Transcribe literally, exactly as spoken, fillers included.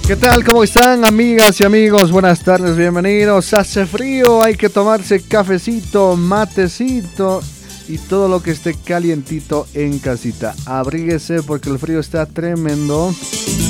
¿Qué tal? ¿Cómo están, amigas y amigos? Buenas tardes, bienvenidos. Hace frío, hay que tomarse cafecito, matecito y todo lo que esté calientito en casita. Abríguese porque el frío está tremendo.